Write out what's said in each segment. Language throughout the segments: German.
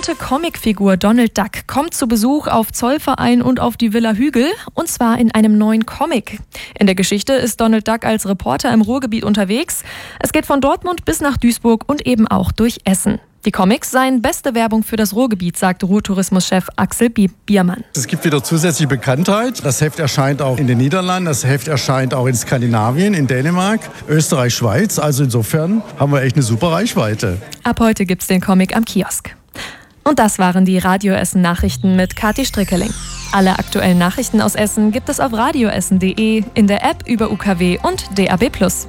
bunte Comicfigur Donald Duck kommt zu Besuch auf Zollverein und auf die Villa Hügel, und zwar in einem neuen Comic. In der Geschichte ist Donald Duck als Reporter im Ruhrgebiet unterwegs. Es geht von Dortmund bis nach Duisburg und eben auch durch Essen. Die Comics seien beste Werbung für das Ruhrgebiet, sagt Ruhrtourismuschef Axel Biermann. Es gibt wieder zusätzliche Bekanntheit. Das Heft erscheint auch in den Niederlanden, das Heft erscheint auch in Skandinavien, in Dänemark, Österreich, Schweiz. Also insofern haben wir echt eine super Reichweite. Ab heute gibt's den Comic am Kiosk. Und das waren die Radio Essen Nachrichten mit Kathi Strickeling. Alle aktuellen Nachrichten aus Essen gibt es auf radioessen.de, in der App über UKW und DAB+.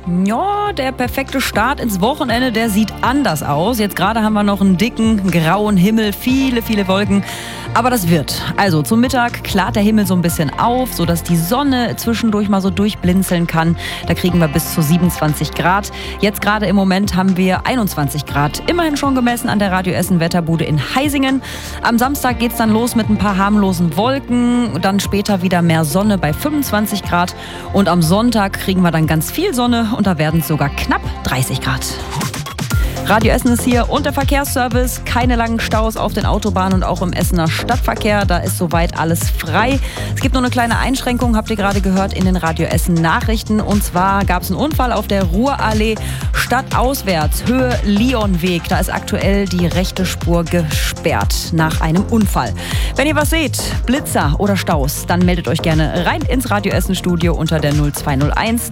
Ja, der perfekte Start ins Wochenende, der sieht anders aus. Jetzt gerade haben wir noch einen dicken, grauen Himmel, viele, viele Wolken. Aber das wird. Also zum Mittag klart der Himmel so ein bisschen auf, sodass die Sonne zwischendurch mal so durchblinzeln kann. Da kriegen wir bis zu 27 Grad. Jetzt gerade im Moment haben wir 21 Grad. Immerhin schon gemessen an der Radio Essen Wetterbude in Heisingen. Am Samstag geht's dann los mit ein paar harmlosen Wolken. Dann später wieder mehr Sonne bei 25 Grad. Und am Sonntag kriegen wir dann ganz viel Sonne und da werden es sogar knapp 30 Grad. Radio Essen ist hier und der Verkehrsservice. Keine langen Staus auf den Autobahnen und auch im Essener Stadtverkehr. Da ist soweit alles frei. Es gibt nur eine kleine Einschränkung, habt ihr gerade gehört, in den Radio Essen Nachrichten. Und zwar gab es einen Unfall auf der Ruhrallee stadtauswärts, Höhe Lionweg. Da ist aktuell die rechte Spur gesperrt nach einem Unfall. Wenn ihr was seht, Blitzer oder Staus, dann meldet euch gerne rein ins Radio Essen Studio unter der 0201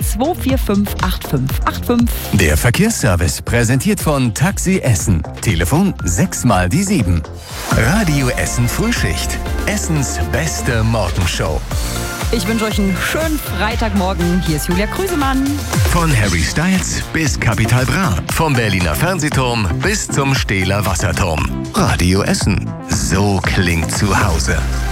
245 8585. Der Verkehrsservice präsentiert von Taxi Essen. Telefon 6 mal die 7. Radio Essen Frühschicht. Essens beste Morgenshow. Ich wünsche euch einen schönen Freitagmorgen. Hier ist Julia Krüsemann. Von Harry Styles bis Capital Bra. Vom Berliner Fernsehturm bis zum Stehler Wasserturm. Radio Essen. So klingt zu Hause.